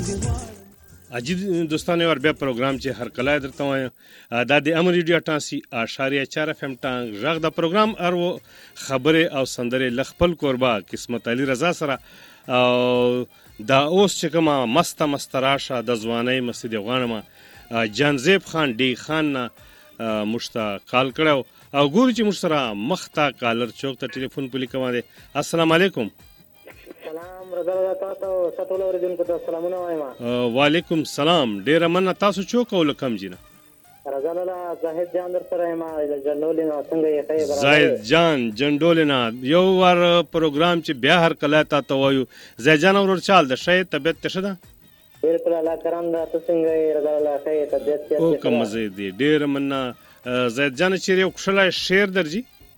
عجیب دوستانو ور بیا پروګرام چې هر کله درته وایم دا د امر ریډیو 88.4 FM ټانګ ژغ د پروګرام ارو خبره او سندره لخپل قربا قسمت علي رضا سره او دا اوس چې کومه مستراشه د ځواني مسجد غانمه جانزیب خان ډی خان مشتا کال کړو او ګور چې مشترا مختا کالر چوک ته ټلیفون پلی کوم دي. السلام علیکم. سلام رضا الله تاسو ټول اوریدونکو ته سلامونه وایم. وعلیکم السلام. ډیر مننه. تاسو چوک ولکم جنا رضا الله زاهد جان در سره ما جنډولینا څنګه یې خیر برابر زاهد جان جنډولینا یو ور پروګرام چې بیا هر کله تا وایو زاهد جان ورور چال د شې طبيعت ته شدا بالکل الله کرام دا څنګه رضا الله خیر طبيعت ته او کوم زید ډیر مننه. زاهد جان چې یو خشله شعر درځي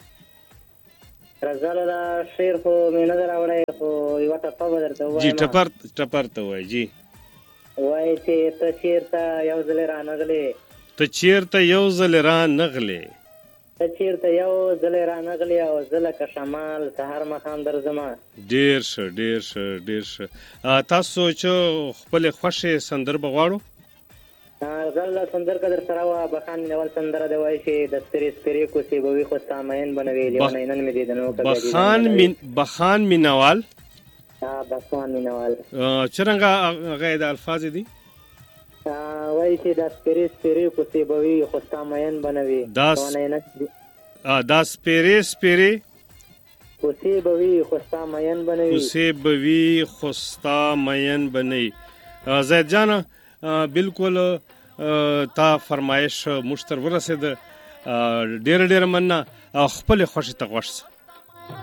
رضا الله شعر خو مې نه دراوړی خو یو ټپه درته وایم جی ټپر ته وای جی وای چې ته چیرته یو ځل رانغلې او زله که شمال سحر مخام درځما. ډیر ښه تاسو چې خپل خوښه سندر بغواړو زله سندر قدر سره وا بخان نیول سندر دی وای شي د سپری کوسی بوي خو سامعين بنوي لیونینن مې دیدنو بخان مینوال بخان مینوال چرنګه غید الفاظ دي وای چې د سپری کوسی بوي خو سامعين بنوي دا سپری کوسی بوي خو سامعين بنوي. زید جان بالکل تا فرمایش مشتر ورسید ډیر مننه خپل خوشی ته غوښه